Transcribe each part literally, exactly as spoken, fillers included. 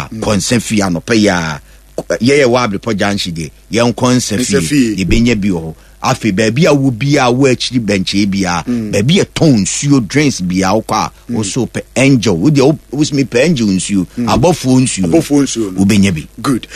a konsefi anope ya ye ye wa abre pojanchi de ye konsefi ye benye bi ho afi baabi a wo bia wo akiri benche bia baabi e ton nsuo drinks bia wo kwa wo so pe angel wo de wo smi pe angel nsuo abofo nsuo abofo nsuo wo benye bi good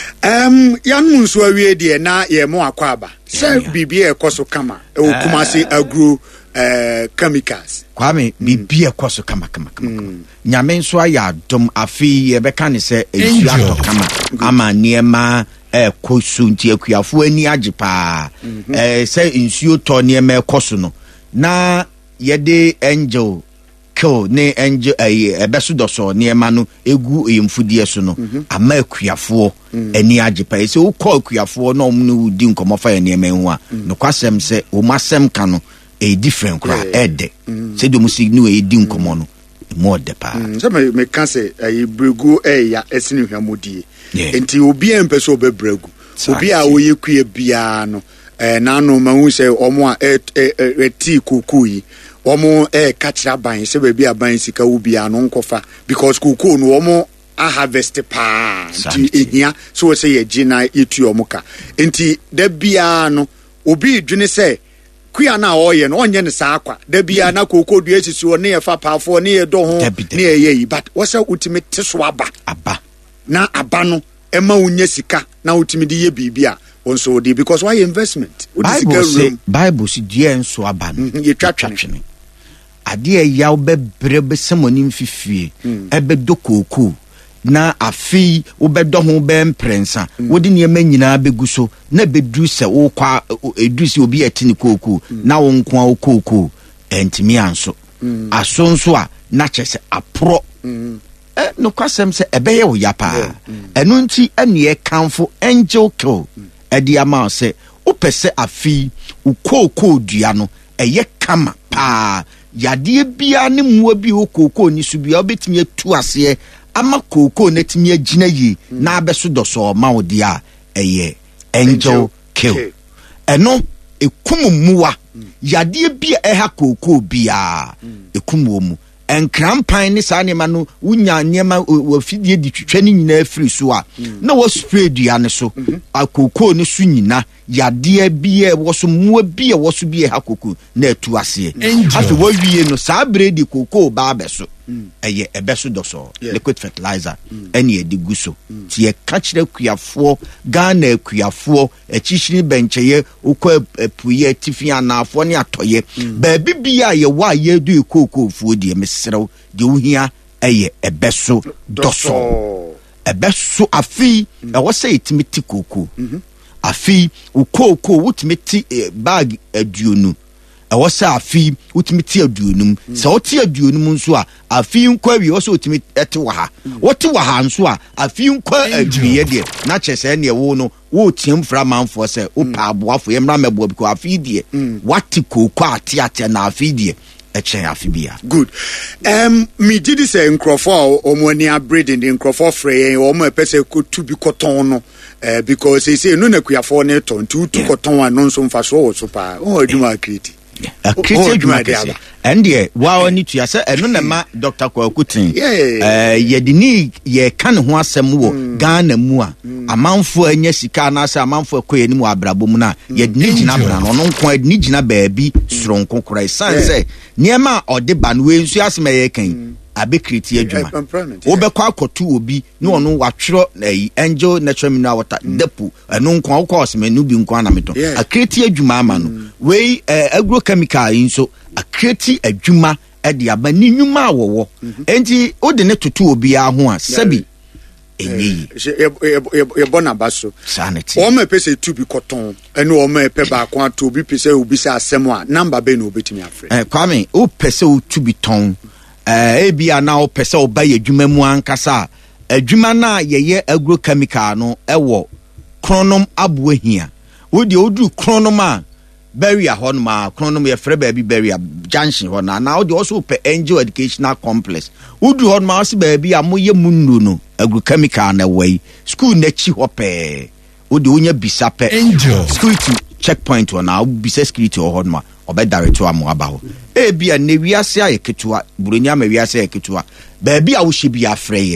um yan nsuo awie de na ye mo akwa aba se bibia e koso kama e wo kuma se agro eh chemicals kwame bibia e koso kama kama kama nyame nso aya dom afi ye beka ne se nsuo ato kama ama niema eh kosu nti akuafo ani agipa eh say nsuo to ne me kosu no na ye de angel kill ne angel eh ebeso doso ne ma no egu emfudie so no ama akuafo ani agipa e say wo call akuafo no om no di nkomofa ne me ho a no kwasem se o masem ka no e different kra ede say do musig no e di nkomo no more de pa so me me kan say e bregu e ya esini hwamodie enti obi en peso be bregu obi a oye kue bia no eh na no ma hu say omo a eti kuku yi omo e kachira ban se be bia ban sika wo bia no nkofa because kuku no omo a harvest pa enti ehia so we say ye gina etu omo ka enti da bia no obi dwene say kuya na oye no onye ne sa akwa da bia na kokodu esisi o ne ye fa paafo ne ye do ho ne ye yi but wasa ultimate so aba aba na aba no ema unye sika na ultimate ye bibia onso di because why investment Bible say Bible si die nso aba no ye twatwene ade e yaw be brebe semoni mfifie ebe do koko na afi wo be do ho be mprensa wodi ne ma nyina begu so na bedru se wo kwa edu se obi atini koko na wo nko a wo koko entimi anso aso nso a na chese apro eh no kwasem se ebeye wo yapa enu nti ene e kanfo angel kill edi ama se wo pese afi wo koko dua no eye kama pa yade bia ne muo bi wo koko ni so bia obetimi atu ase ama koko na timi agina yi na abeso doso ma wo dia eye angel kill eno ekumumuwa yade bia eha koko bia ekumuomu enkrampan ni sa ne ma no unya niema wafidie di twetwa ni nyina afiri so a na wo spray dua ne so akoko ni so nyina yade bia wo so muo bia wo so bia ha koko na atu ase aso wo wie no sa bredi koko ba abeso eye ebeso doso liquid fertilizer ene e diguso ti e ka kire kuafo Ghana kuafo echishini bencheye ukọ epuye tifia na afo ne atoye ba bibia ye wa ye du ekoko fuo die mesrew de uhia eye ebeso doso ebeso afi e wo say itimiti koko afi ukoko wutimiti bag aduonu ewo sa afi utimiti aduonum se oti aduonum nso a afi nkwa wi wo so utimiti ete wa ha wote wa ha nso a afi nkwa adwiye de na chese ne wo no wo tiem fra manfo se wo pa aboafo yemra mebo bi ko afi de wati koko ate ate na afi de echen afi bia good um me did say nkrofo omoni abreading the nkrofo frey omo pese ko tu bi koton no eh because they say no na kuafo ne ton tu tu koton anon so mfa so wo so pa o aduma create a creative magazine and yeah wow ni to say eno na ma Doctor Kwakutin eh yedini ye kan ho asem wo Ghana mu a amanfo anya sika na asa amanfo akoye ni mu abrabo mu na yedini gina bra no no nko yedini gina baabi soronko kura sanse niema ode ba no we nsu asem ye kan abe create adwuma wo be kwa akotu obi ni ono watwero angel natural mineral water depo eno nko wo kwa asem enu bi nko ana meto a create adwuma ama no we agrochemical inso a create adwuma e de aba ni nwuma awowo enti o de ne tutu obi a ho a sabi enyi e bona baso sanity o me pese tu bi koton ene o me pe ba kwa to bi pese obi se asem a number be na obetimi afre eh kwame o pese o tu bi ton eh e bia na o pese o ba yadwuma mu ankasa adwuma na yeye agrochemical no ewo kronom aboahia wo de odu kronom a barrier hon ma kronom ye frɛ baabi barrier junction hon na na wo also pe Angel Educational Complex udu hon ma se baabi a moye munno no agrochemical na wai school na chi ho pe wo de onya bisa pe Angel security checkpoint hon na bisa security hon ma obe direct to am aba ho e bia na wiase ayeketua buronya ma wiase ayeketua baabi a wo hye bia frɛ ye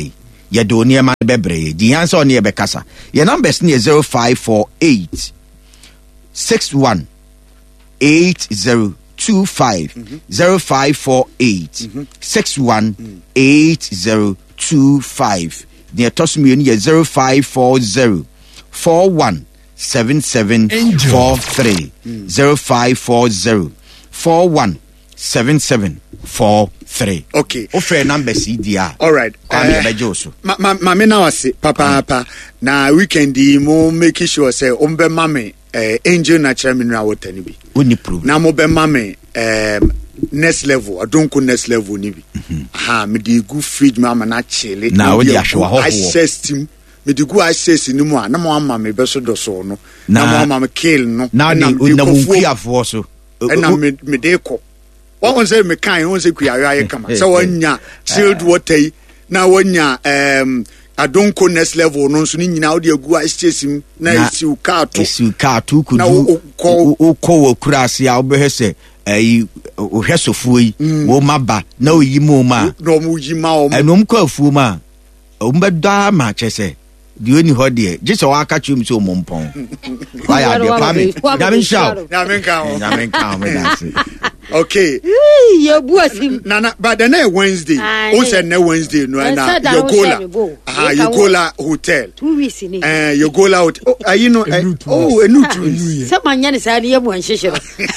ye do niema bebre di answer on ye bekasa ye numbers ni zero five four eight six one eight zero two five zero five four eight six one eight zero two five the toss me ni zero five four zero four one seven seven four three zero five four zero four one seven seven four three. Okay. Offer number C D R. All right. Uh, ma ma ma me na wase papa papa na weekend mo make sure say ombe mame eh, angel natural mineral water ni bi. Oni prove. Na mo be mame um, next level adonko next level ni bi. Mm-hmm. Ha me di go fridge mama na chile. Na we di ahwa ho ho. I system me di go access ni mu a na mo ama me be so do so no. Na mo ama me kill no. Na na na mo kuafo so. Na me me de ko. One say me kind, one say kuya kama. So wanya chilled water na wanya um adonko next level no so ni nyina wo de agu a stesim na isiu car to isiu car to kudu o ko kurase a wo be hese eh o hwesofuo yi wo maba na oyi mu ma no mu yi ma o enom ko afuo ma o mbe da ma chese di oni ho de je so aka chum so mo mpon wa ya de pa me ya me shout ya me kan ya me kan me dance. Okay. You buasim. Nana, but the next Wednesday. Who said next Wednesday? No, na Yogola. Ah, Yogola Hotel. Two weeks in it. Eh, Yogola Hotel. Oh, uh, you know. Uh, oh, a new two. Someone yan is a one session.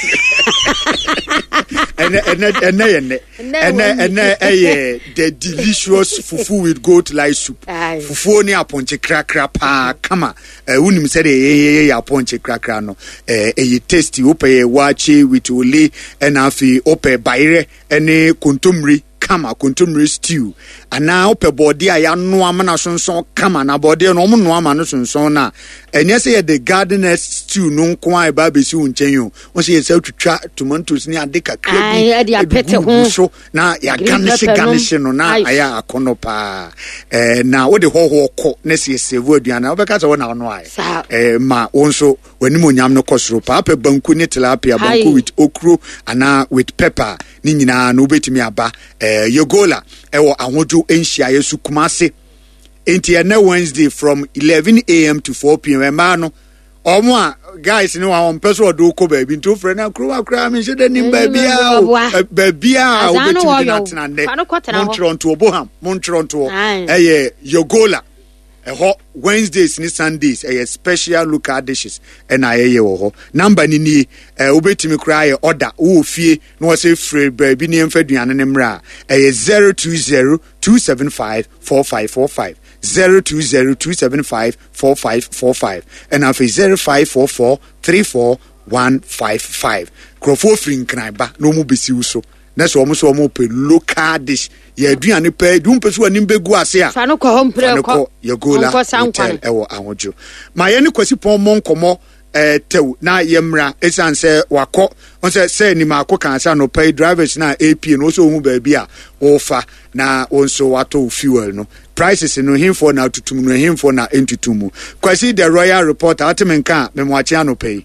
And and and and and and and the delicious fufu with goat light soup. Fufu ni aponche krakra pa kama. Eh, unim said eh eh aponche krakra no. Eh, eh tasty. Ope wachi with ole and afi ope baire ene kontomri kama kontomri stew ana ope body aya no amana sonson kama na body no mo no amana sonson na enye se ye the gardener stew no nko ai ba be si unchen yo won se ye se twitwa tomatoes ni ade kakra bi ai dia pete ho so na ya garnish garnish no na aya akono pa eh na wo de ho ho ko na se save aduana obeka se wo na no ai eh ma won so wanim onyam no kosoro pa pa banku ni tilapia banku with okro ana with pepper ni nyina no betimi aba eh Yogola ewo ahojo enhia yesu kumase enti na Wednesday from eleven a.m. to four p.m. ma no omo a guys ni wa on person do ko ba bi nto frɛ na kro akra me hye ni ba bia ba bia o betimi na tena ne Montreal Boham Montreal eh Yogola eh Wednesdays ni Sundays eh special local dishes and ayeye wo ho number ni ni eh obetimi kra ye order wo fie no wo say free baby ni emfa duane ne mra eh zero two zero two seven five four five four five zero two zero two seven five four five four five and afi zero five four four three four one five five krofo free nkran no mu besi uso na so omo so omo pe local dish ye aduane pe du mpeso ani mbegu ase a fa no ko hompre ko Yogola hotel ewo ahojo ma ye ne kwasi pon mon komo eh tew na ye mra esan se wakọ on se se ni ma akọ kan sa no pay drivers na A P no so hu ba bi a ofa na onso wato fuel no prices no himfo na tutum no himfo na entutumu kwasi the royal reporter atimenka me mo achi anopai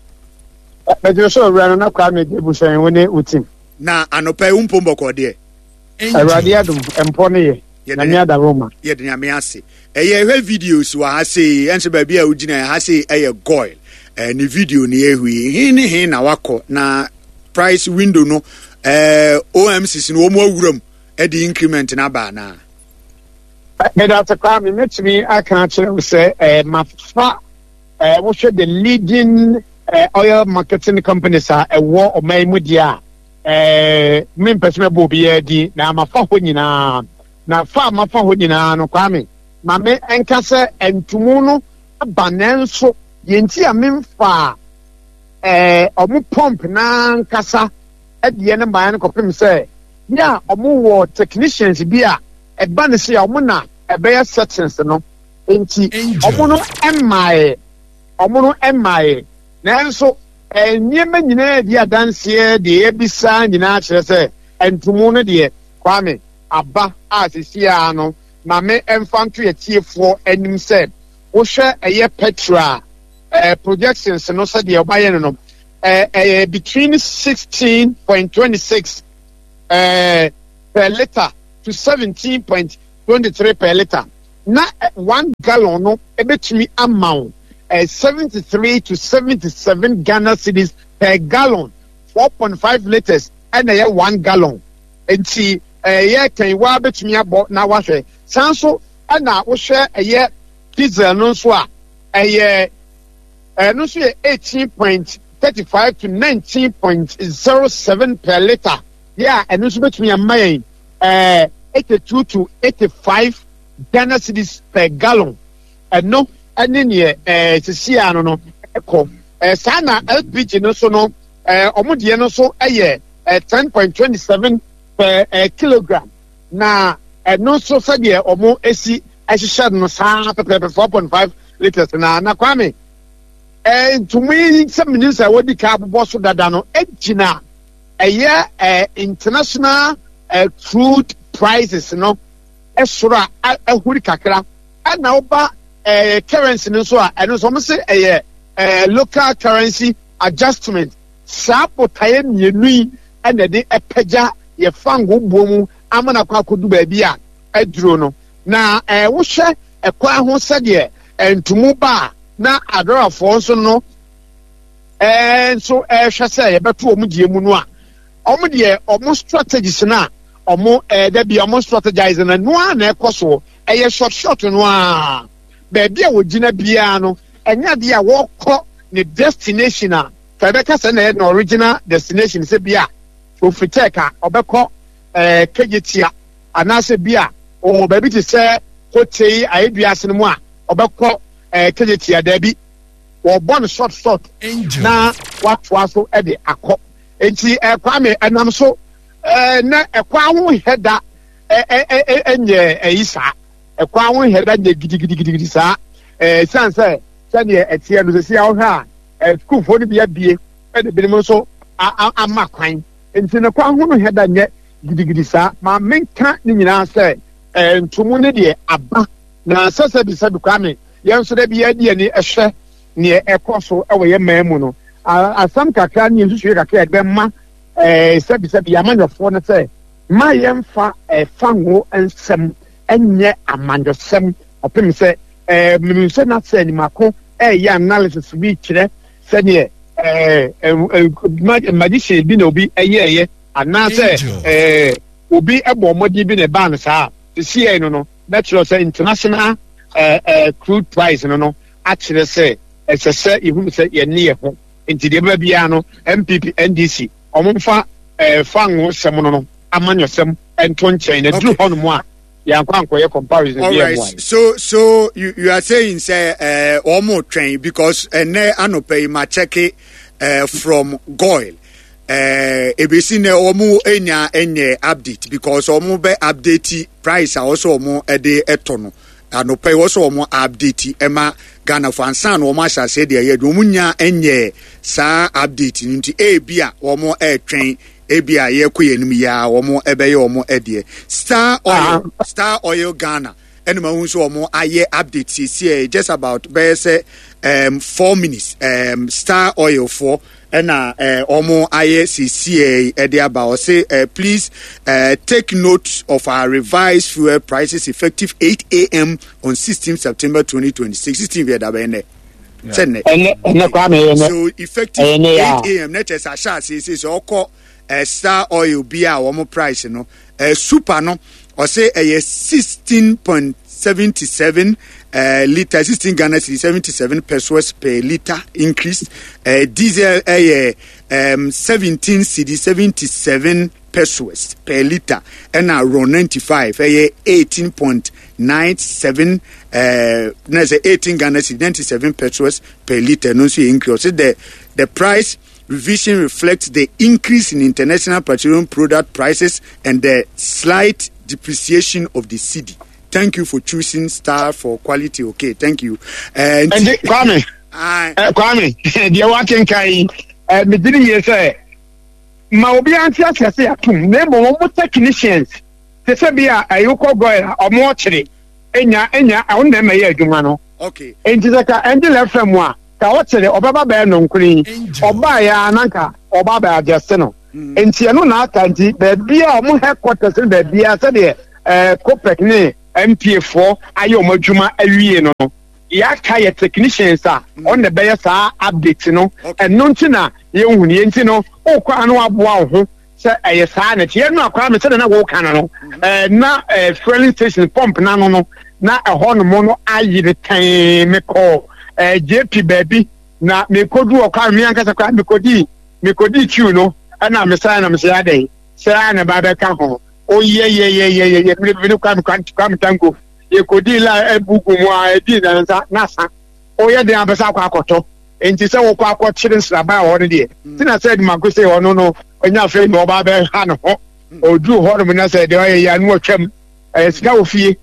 but you so run na kwa me debusan woni utim na anopai umpombo ko de awrade adum empo ne ye na nya da Roma ye de nya me ase eye hwe videos wa ha sei ense ba bi a ugina ha sei eye goil eh ni video ni ehui hin ni hin na wako na price window no eh O M C no mo awuram e di increment na ba na me da ta kwa me metimi aka kire we say eh mafa eh wo hwe the leading uh, oil marketing companies are a war o mai mudia eh me pesime bo bi di na mafa ho nyina na fa mafa ho nyina no kwa me ma me enka se entumu no abanenso yenti a memfa eh omu pump na nkasa edie ne ban kopim se ya omu wo technicians bi a eba ne se omu na ebe settings no enti omu no emae omu no emae nanso enyema nyina di adanse de ebisa nyina kire se entumu no de kwame aba asisia no ma me emfanto yetiefo anim se wo hwe eye petra Uh, projections no said the obaye no uh, uh, between sixteen point two six uh, per liter to seventeen point two three per liter na one gallon no ebetumi amount uh, seventy-three to seventy-seven Ghana cedis per gallon, four point five liters and uh, one gallon. And see, uh, yeah, can you wa betumi abo na wahwe. Sanso na wo hwe uh, diesel no so a uh, uh, no so eighteen point three five to nineteen point zero seven per liter. Yeah, and no so betumi amay uh eighty-two to eighty-five Ghana cedis per gallon. And no, and then yeah, uh, to see, I don't know, echo. Uh, Sana L P G no so no, uh, Omudia no so a year, uh, ten point two seven per uh, kilogram. Na, uh, no so said yeah, or more A C, as you said, no, four point five liters. Na, na, Kwame. And to me, some minutes I would be carb boss that dano, Ejina, a year, uh, international uh, crude prices, you know. Extra a huri kakra and now ba uh, currency no so and so almost say a local currency adjustment sapo time yenui and the epeja ye fango bomu amana kwa kudu baabi a aduro no na eh wo hwe ekwa ho sede entumu ba na adorafo so no eh so eh hwe say ye beto omu die mu no a omu de omu strategies na omo eh there be omo strategizing na no na ekoso eh short short no a baby a wogina bia no enya de a wo kọ ne destination a febeka se na na original destination se bia ofiteka obekọ eh kejetia anase bia o baby ti se hotei ayeduase no mu a obekọ eh kejetia da bi wo born short short na watwa so e de akọ enti eh Kwame enam so eh na ekwa ho heda eh eh enye eyisa ekwa ho heda nye gidigidi gidigidi sa eh sanse sane etie no se ya ho ha eh school fo ni bia bie e de binim so ama kwan enti na kwa ho no heda nye gidigidi sa ma menka ni nyina se eh ntumu ne de aba na sasa bi sabi Kwame yenso de bia die ni ehwe ne ekoso e wo ye mamu no asam kakra ni nsusu kakra de ma eh sabi sabi amanyofo no say ma yemfa eh fango ensem enye amanyosem opem say eh miminse na say ni mako eh ya analysis bi kire say ne eh magician bi na obi eye eye ana say eh obi ebo modi bi ne ban sa see eh no no natural say international eh eh crude price no no actually say eh say ihu say ye ne ye ho nti de ba bia no M P P N D C omfa eh fango sem no no amanyo sem enton chain na dru hono mo a ya kwankwo ye comparison all right so so you you are saying say eh omo train because ene anope ma check eh from Goil eh ebesi ne omo enya enye update because omo be update price also omo e de etono anope also omo update ema Ghana for ansan wo ma sha say de ye do munya enye sa update nti e bia wo mo e twen e bia ye koyenim ya wo mo ebe ye wo mo e de Star Oil uh-huh. Star Oil Ghana ene ma hu so wo mo aye update see just about be say um four minutes um Star Oil for ena eh omo aye C C A e de about say uh, please uh, take note of our revised fuel prices effective eight a m on sixteenth September twenty twenty-six sixteen we da bene sene so effective eight a m net as asha say say so call Star Oil bi a omo price no uh, super no or say uh, sixteen point seven seven uh, liter sixteen Ghana cedi seventy-seven pesos per liter increase uh, diesel uh, um, seventeen cedi seventy-seven pesos per liter and uh, RON ninety-five uh, eighteen point nine seven uh, no, eighteen Ghana cedi ninety-seven pesos per liter no so increase so the the price revision reflects the increase in international petroleum product prices and the slight depreciation of the cedi. Thank you for choosing Star for quality. Okay, thank you. And Kwame, uh, Kwame, the working kind. Uh, me didn't hear say. Ma obi anti ase say atum. Ne mo mo technicians. They say be a ayoko Goil or more chiri. Enya enya I won't me ye adwuma no. Okay. Enti saka endi le frem mo a ka wo chiri obaba ba no nkuri. Oba ya nanka oba ba adjust no. Enti eno na aka nti be bia omo headquarters be bia say de eh Copec ne M P A four ayo modwuma awie no ya ka ye technicians a on the be sa update no and no ntina ye hu ne nti no o kwa no aboa ho se eye sa na tie no akwa me se na wo ka no eh na fueling station pump na no no na ehon mo no ayi de tan me call eh J P baby na me kodu okwa me ankasa kwa me kodi me kodi chu no na me sa na me se adai se na ba be ka ho o ye ye ye ye ye ye me me kwa me kwa me tango ye kodi la ebugu mu a edi na na sa o ye de abesa kwa akoto enti se wo kwa akochire nsraba ho ne de tina said mago say ho no no onya fe no ba be ha no ho odu ho no na say de o ye ya no twam eh sika ofie.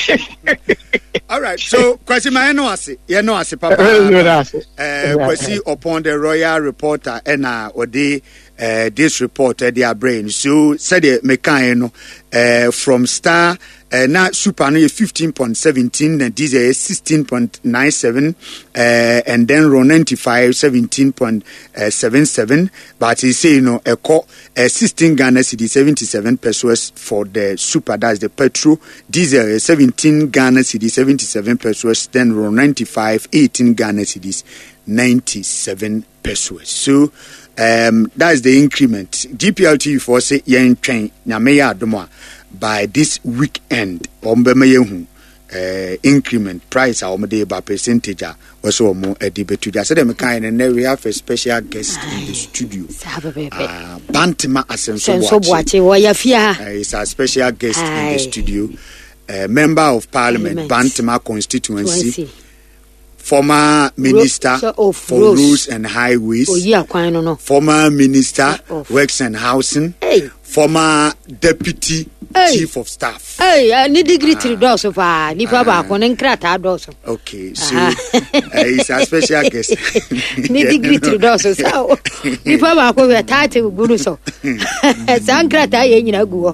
All right, so Kwasi my no ase ye no ase papa eh Kwasi upon the royal reporter and uh odi uh this report uh, their brain so said the mekan no uh from star uh, now super no fifteen point one seven and this is sixteen point nine seven uh and then Ro ninety-five seventeen point seven seven but he say you know a co uh, sixteen Ghana cedi seventy-seven pesos for the super, that's the petrol. Diesel uh, seventeen Ghana cedi seventy-seven pesos, then Ro ninety-five eighteen Ghana cedis ninety-seven pesos. So um that's the increment. G P L T for say yen train nyameya adomo by this weekend ombeme uh increment price our day by percentage also more a debate to so them kind and we have a special guest in the studio uh Bantima Asenso Boache uh, is a special guest in the studio, a uh, member of parliament Bantima constituency, former minister Ro- for Rose. roads and highways, Oh, yeah, quite no, no. former minister Of. works and housing, Hey. former deputy Hey. chief of staff. Hey, uh, ni degree three doors of ah, ni pa ba ko nen krata doors. Okay, so uh, he's a special guest. Ni degree three doors so. Ni pa ba ko we tate guru so. San krata ye nyina guo.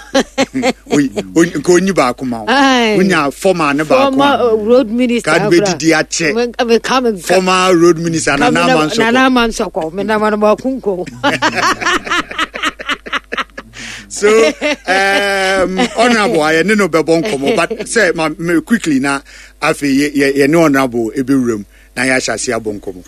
We go ni ba ko ma. Aye. Unya former ne ba Former uh, ko. road minister. Kad be didi a che. Me come Former road minister na na man so. na na man so ko. Me na man ba kunko. So um honorable I no be bon komo but say ma me quickly na afi ye ye no honorable e be room na ya hyase abon komo.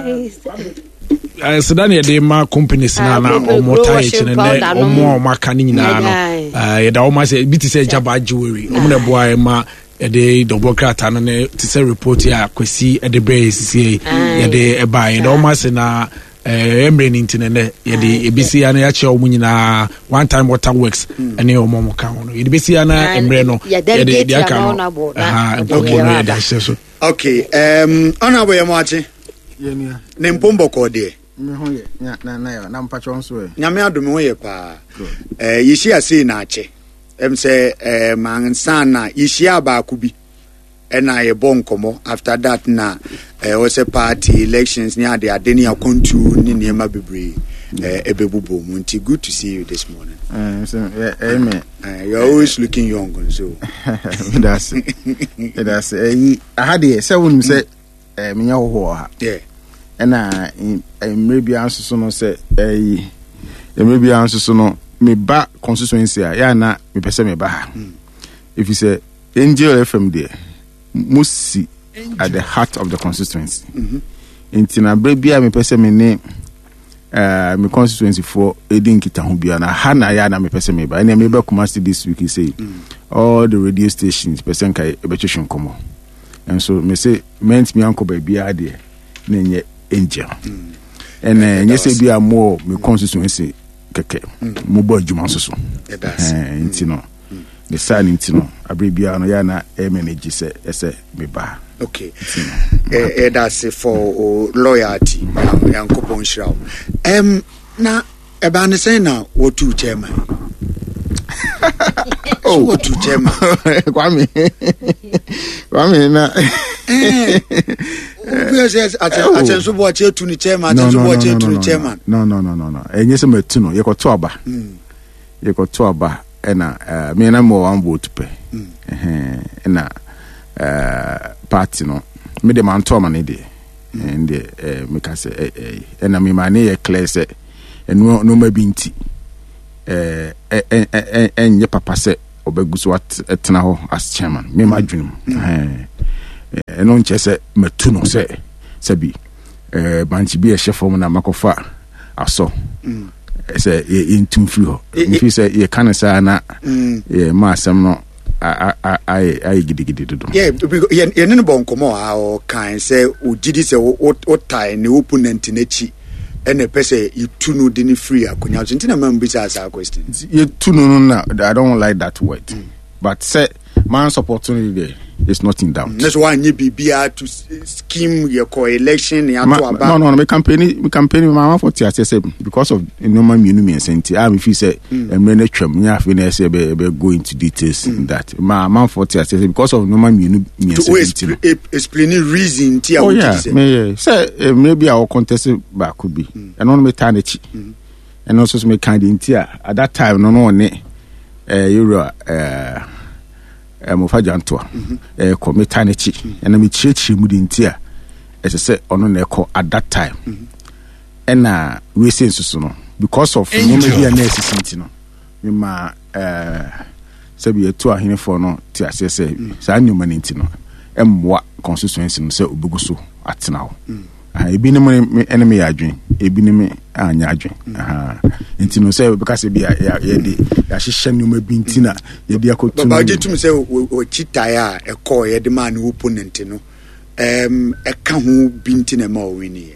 Uh, so then the ma companies na na omo tie chine na omo omo aka ni nyina no uh ye da omo say bi ti say jaba jewelry omo na boy ma e de double crata no ne ti say report ya Kwasi e de brace ye de e buy da omo say na eh embre ni ntine ne ye de ebisi ya na ya che omo nyina one time water works ene omo mo ka hono ye de bisi ya na embre no ye de de aka no ah okay no ye da so. Okay, um honorable Yamachi Yemia. ne mpombo ko de Me ho ye na na na na mpacho nso e. nyame adome ho ye pa eh yishi ase na ache em say eh mansa na yishi abaku bi ena ye bon komo after that na eh was a party elections near the adenia kontu ni niema bebre eh ebebubo munti. Good to see you this morning. Eh so yeah amen. Uh, you're always looking young so That's it. That's eh I had here say wonu say eh menya ho ha. yeah Na emre bia nso so no say eh emre bia nso so no me ba constituency a ya na me pese me ba ha. If you say Angel F M there musi at the heart of the constituency. Mhm. Inti na bre bia me pese me ne uh me constituency for edin kita ho bia na ha na ya na me pese me ba na me ba Kumasi this week he say mm. all the radio stations person kai e be twehwen komo. And so me say meant me uncle ba bia there na nye Angel. Mm. And uh, yeah, you say bia more me constituency keke mm. mo bo adwuma so so. It does. Eh inti no the sign inti no abrebia no ya na e manage say ese me ba. Okay. Eh eh that's for loyalty yankopon shiraw. Em na e ba ne say na what to chairman. Oh, what to chairman. Kwame. Kwame na. Eh. Because yes atenso bo che to ni chairman atenso bo che to ni chairman. No no no no no. Enye se metu no ye ko to aba. Mm. Ye ko to aba e na me na mo one vote pe. Eh eh na uh party no me de man to man de and eh me ka say eh eh na me man e clear say no no ma binti eh eh eh enye papa say obegu so atena ho as chairman me ma dwunim eh eno nche se matu no se se bi eh banchi bi e chefom na makofa aso se ye intum free ho mfi se ye kan sa na ye ma asem no I I I gidigidi do. Yeah, ye ye ne bon komo a o kan se o gidi se o o tie ne opponent nechi ene pese you tunu dini free akonya so ntina mam bisa asa question. You tunu na I don't like that word. Mm. But say man's opportunity there is not in doubt. That's why you be to scheme your co-election ya to about. No no no me campaign me campaign my for T S S because of normal minimum senti I feel say emre na twam nya afi na say be go into details in that my man for T S S because of normal minimum senti to explain reason T oh yeah me say maybe our contest back could be and on me tarnish and also me kind in at that time no no ne eh you uh eh mo faja ntoa eh komita na chi ena me chichi mu di ntia ese se ono na ekọ at that time ena we say nsusu no because of no me bia na esisi no me ma eh se bi etu ahene for no ti ase se sa nyoma ni nti no emwa constituency no se obeguso atena ho ah ebi ne me enemy adwen ebi ne me anya adwen ah nti no say because be ya de ya hihye nyoma bi nti na ye de akotu ba je tum say o chitai a ekọ ye de man opponent no em e ka ho bi nti na ma o wini.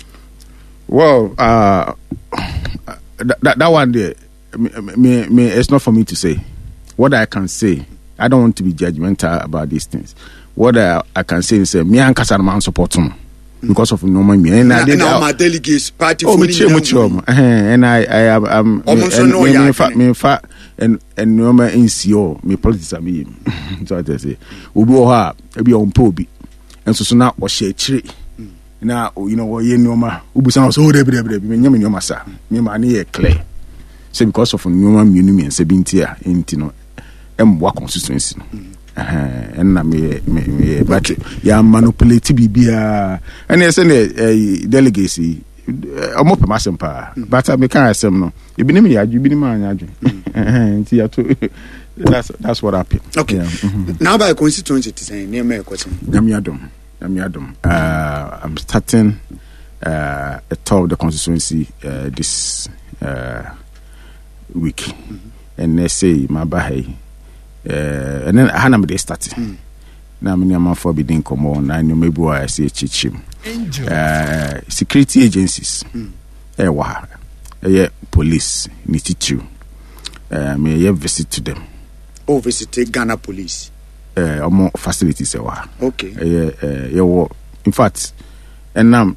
Well uh that, that one there me, me it's not for me to say. What I can say, I don't want to be judgmental about these things. What I, I can say is uh, me and Kasar man support him because of normal me and I did my delegates party oh, for me and I I am me in fact me in fact and and normal in C O me politics am me so I say obi o ha e bi on po bi enso so na o share chire na you know what ye normal ubu so so de de de me nyam nyoma sa me ma na ye clear so because of normal me and seventy a enti no em wa consistency no eh na me me but ya manipulate bibia and yes say delegacy omo pe masem pa but me kan asem no ebi ni me ya ju bi ni ma anya ju eh nti ya to that's that's what happened. Okay yeah. Mm-hmm. Now by constituency to say near me question Nyamiadom Nyamiadom uh I'm starting uh a tour of the constituency uh, this uh week mm-hmm. and they say my bahai Uh, and then I had started. Now, I'm not forbidding come on. I know maybe I say chichim. Uh, security agencies, eh, mm. uh, yeah, police, nitichu. Uh, may I visit to them? Oh, visit Ghana police. Uh, or more facilities, eh, wa. Okay. Yeah, uh, yeah. In fact, and now,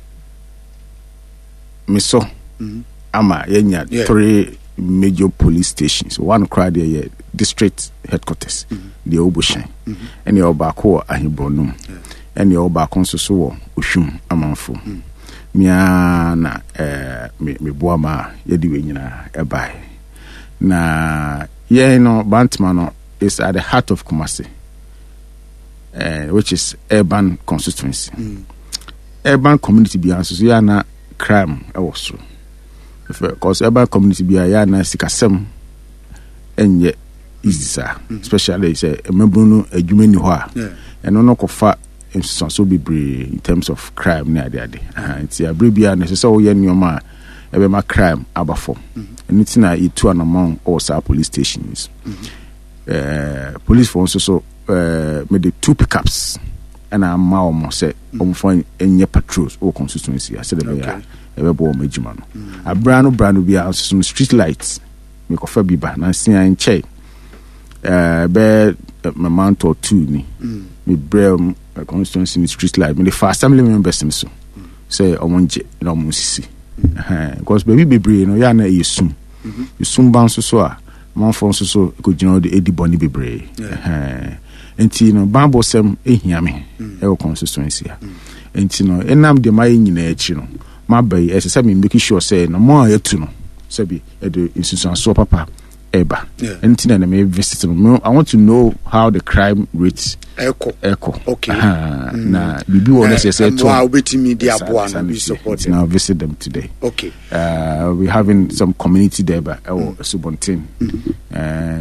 me so, I'm a yeah three major police stations. One crowd here, district headquarters, mm-hmm. the Oboshan, mm-hmm. and the Obako Ahibonum, yeah. and the Obako Soso Ushum Amanfo. Miana, eh, me me boama yediwina ebai. Na yeah, you know, Bantmano is at the heart of Kumasi, uh, which is urban constituency. Mm. Urban community beyond so yeah na crime also. Because urban community be a ya na sikasem enye easy sir, especially say member adwuma ni ho a eno no kofa so bebre in terms of crime na ade ade nti abre bia na so ye nyoma e be ma crime abafo eno tina itu anamon or sa police stations eh police for so eh me the two pickups and am ma omo say omo fo enye patrols or constituency say the be ebebo majima no abrano brano bia some street lights me ko fa bi ba na sia nche eh be amount or two ni me brem constituency street light me the first assembly members so say omonje na omonsisi eh because baby bebre no ya na yesum yesum ban so so a manfo so so ko gina de edi boni bebre eh enti no bambo sem ehia me e o constituency a enti no enam de mai nyina echi no my bay as I making sure say no more yet to know. Sabi at the institution so papa eba. Anything that may visit. I want to know how the crime rates echo echo. Okay. Uh, mm. Nah, Bibi wanna say say to our waiting media and we support now visit them today. Okay. Uh we're having some community there but oh Subontin. Uh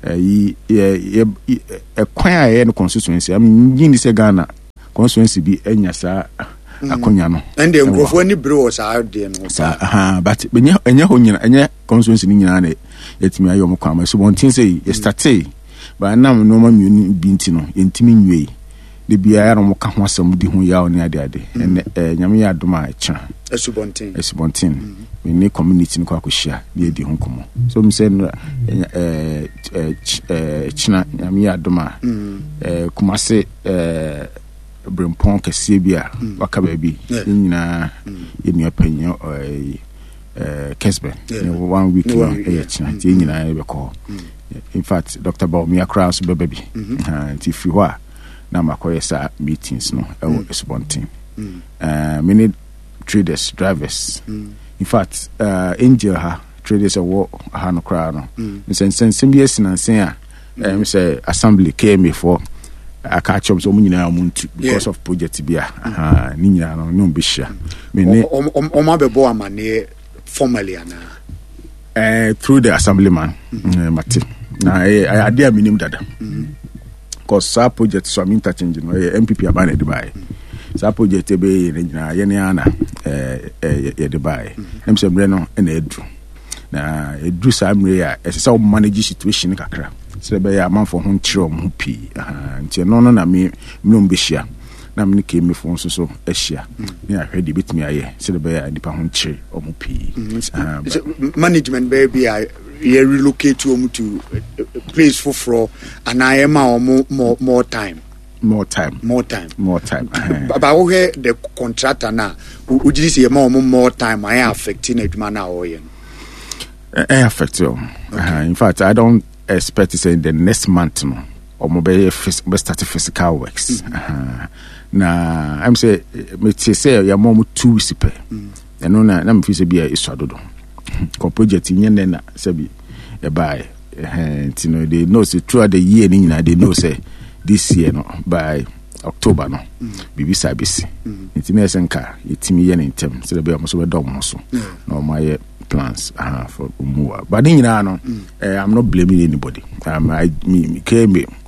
yi e kwan a ye no constituency am yin se Ghana constituency bi enya sa akonya no and the nkrofo ni bro sa de no sa ha but enya enya ho nyina enya constituency ni nyina na yetimi ayo mo kwama so bontin say ye starte ba nam no ma mi bi nti no yentimi nwe de bia no mo ka ho asam di ho ya oni ade ade ene nyame ya adoma a cha esubontin esubontin we ni community ni kwa koshia de di ho komo so mi say no eh eh china nyame ya adoma eh kumase eh Brimpon kese bia waka baabi nyina yenu apanyo eh Kesben one week no eh china ti nyina e beko in fact Doctor Baumia Kraus be baby ah ti fi ho na makoyesa meetings no e wo espontin eh many traders drivers in fact uh Angel ha traders wo ha no kra no sense sense bi esinansen a em say assembly came for aka chom so munyina amuntu because of project bia aha ni nyina no no behia me ne o ma bebo amane formally ana eh through the assemblyman mate na eh ade a minim dada because sa project so am interchange no eh M P P abana de bai sa project be ye nyina ye ne ana eh ye de bai em se bre no na edu na edu sa mre ya esesa o manage situation kakra se be ya man for ho nkyerɛ mo pi aha nti no no na me me no behia na me ke me fo so so ahia ne ahwɛ de betimi ayɛ se be ya nipa ho nkyerɛ o mo pi management baby I ye relocate to to place for fro and I am more more time more time more time more time but we hear the contractor na we just say more more time I affecting adwuma na o ye eh affect you in fact I don't expect to say the next month no or mobile start physical works uh-huh. Na I'm say me say ya mom two weeks per and no na na me fi say bia isuadodo ko project yen na say bi e buy eh you know they know say throughout the year ni na they know say this year no by October no bibi sabisi intimi esenka itimi yen intem say bia mo so be dom so no my plans uh, for Umua. But in you know, uh, I'm not blaming anybody. Um, I me, me came